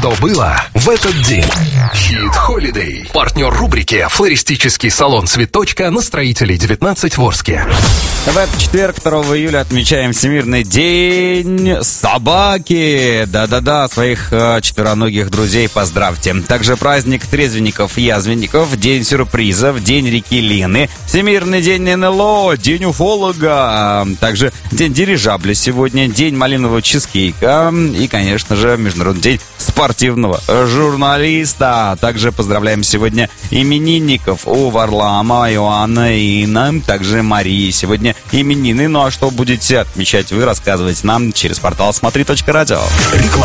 что было в этот день. Hit Holiday. Партнер рубрики «Флористический салон Цветочка» на Строителей 19 в Орске. В этот четверг, 2 июля, отмечаем Всемирный день собаки. Да-да-да, своих четвероногих друзей поздравьте. Также праздник трезвенников и язвенников, день сюрпризов, день реки Лены, Всемирный день НЛО, день уфолога, также день дирижабля сегодня, день малинового чизкейка и, конечно же, Международный день спортивного журналиста. Также поздравляем сегодня именинников у Варлама, Иоанна, Инна, также Марии. Сегодня именины. Ну а что будете отмечать вы, рассказывайте нам через портал смотри.радио.